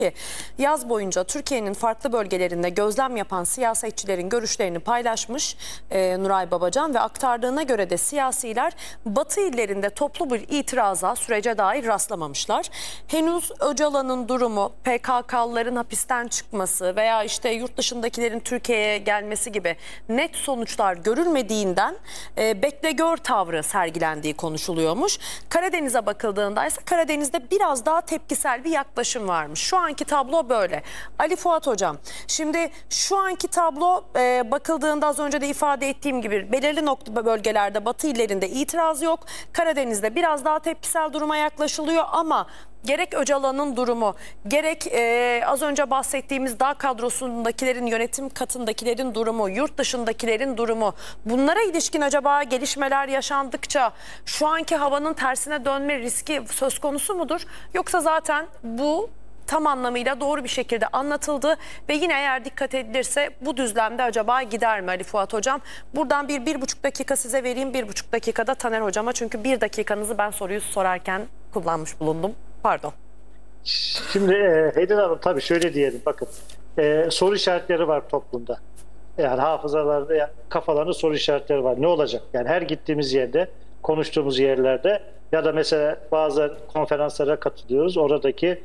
Yaz boyunca Türkiye'nin farklı bölgelerinde gözlem yapan siyasetçilerin görüşlerini paylaşmış Nuray Babacan ve aktardığına göre de siyasiler Batı illerinde toplu bir itiraza, sürece dair rastlamamışlar. Henüz Öcalan'ın durumu, PKK'lıların hapisten çıkması veya işte yurt dışındakilerin Türkiye'ye gelmesi gibi net sonuçlar görülmediğinden bekle gör tavrı sergilendiği konuşuluyormuş. Karadeniz'e bakıldığında ise Karadeniz'de biraz daha tepkisel bir yaklaşım varmış. Şu anki tablo böyle. Ali Fuat Hocam, şimdi şu anki tablo bakıldığında az önce de ifade ettiğim gibi belirli nokta bölgelerde Batı illerinde itiraz yok. Karadeniz'de biraz daha tepkisel duruma yaklaşılıyor ama gerek Öcalan'ın durumu, gerek az önce bahsettiğimiz dağ kadrosundakilerin, yönetim katındakilerin durumu, yurt dışındakilerin durumu, bunlara ilişkin acaba gelişmeler yaşandıkça şu anki havanın tersine dönme riski söz konusu mudur? Yoksa zaten bu tam anlamıyla doğru bir şekilde anlatıldı ve yine eğer dikkat edilirse bu düzlemde acaba gider mi Ali Fuat Hocam? Buradan bir buçuk dakika size vereyim, 1,5 dakikada Taner Hocama, çünkü 1 dakikanızı ben soruyu sorarken kullanmış bulundum. Pardon. Şimdi Heydar Hanım, tabii şöyle diyelim, bakın soru işaretleri var toplumda. Yani hafızalarda, yani kafalarında soru işaretleri var. Ne olacak? Yani her gittiğimiz yerde, konuştuğumuz yerlerde ya da mesela bazı konferanslara katılıyoruz. Oradaki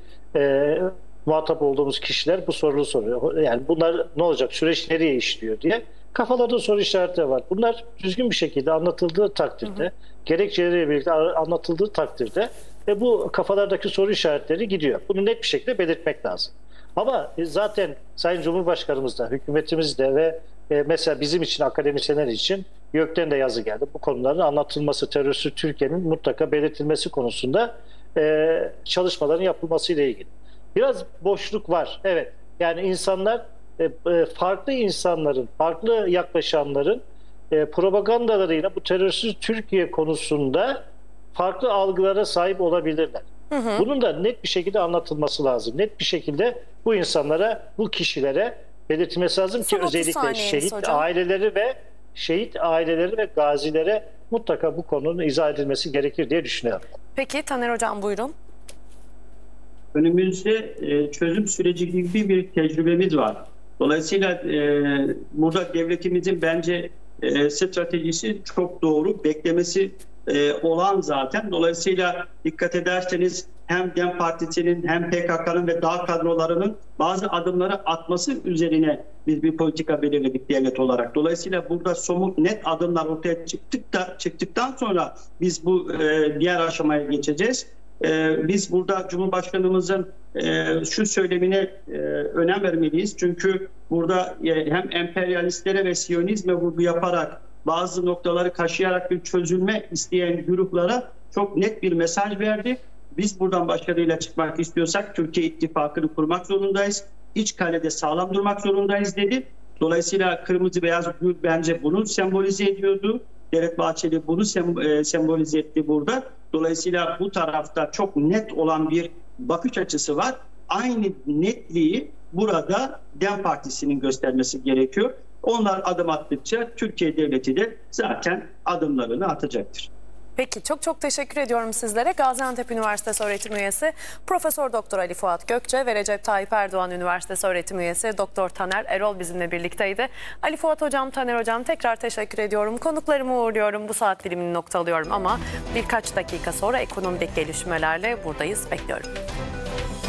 muhatap olduğumuz kişiler bu soruyu soruyor. Yani bunlar ne olacak? Süreç nereye işliyor diye. Kafalarda soru işaretleri var. Bunlar düzgün bir şekilde anlatıldığı takdirde, gerekçeleriyle birlikte anlatıldığı takdirde bu kafalardaki soru işaretleri gidiyor. Bunu net bir şekilde belirtmek lazım. Ama zaten Sayın Cumhurbaşkanımız da, hükümetimiz de ve mesela bizim için, akademisyenler için YÖK'ten de yazı geldi. Bu konuların anlatılması, terörsüz Türkiye'nin mutlaka belirtilmesi konusunda çalışmaların yapılması ile ilgili. Biraz boşluk var. Evet. Yani insanlar, farklı insanların, farklı yaklaşanların propagandalarıyla bu terörsüz Türkiye konusunda farklı algılara sahip olabilirler. Bunun da net bir şekilde anlatılması lazım. Net bir şekilde bu insanlara, bu kişilere belirtilmesi lazım ki özellikle şehit aileleri ve gazilere mutlaka bu konunun izah edilmesi gerekir diye düşünüyorum. Peki Taner Hocam, buyurun. Önümüzde çözüm süreci gibi bir tecrübemiz var. Dolayısıyla burada devletimizin bence stratejisi çok doğru, beklemesi olan zaten. Dolayısıyla dikkat ederseniz hem DEM Partisi'nin hem PKK'nın ve dağ kadrolarının bazı adımları atması üzerine biz bir politika belirledik devlet olarak. Dolayısıyla burada somut net adımlar ortaya çıktıktan sonra biz bu diğer aşamaya geçeceğiz. Biz burada Cumhurbaşkanımızın şu söylemine önem vermeliyiz. Çünkü burada hem emperyalistlere ve Siyonizme vurgu yaparak bazı noktaları kaşıyarak bir çözülme isteyen gruplara çok net bir mesaj verdi. Biz buradan başarıyla çıkmak istiyorsak Türkiye ittifakını kurmak zorundayız. İç kalede sağlam durmak zorundayız dedi. Dolayısıyla kırmızı beyaz gül bence bunu sembolize ediyordu. Devlet Bahçeli bunu sembolize etti burada. Dolayısıyla bu tarafta çok net olan bir bakış açısı var. Aynı netliği burada DEM Partisi'nin göstermesi gerekiyor. Onlar adım attıkça Türkiye Devleti de zaten adımlarını atacaktır. Peki, çok teşekkür ediyorum sizlere. Gaziantep Üniversitesi öğretim üyesi Profesör Doktor Ali Fuat Gökçe ve Recep Tayyip Erdoğan Üniversitesi öğretim üyesi Doktor Taner Erol bizimle birlikteydi. Ali Fuat Hocam, Taner Hocam, tekrar teşekkür ediyorum. Konuklarımı uğurluyorum. Bu saat dilimini noktalıyorum ama birkaç dakika sonra ekonomik gelişmelerle buradayız. Bekliyorum.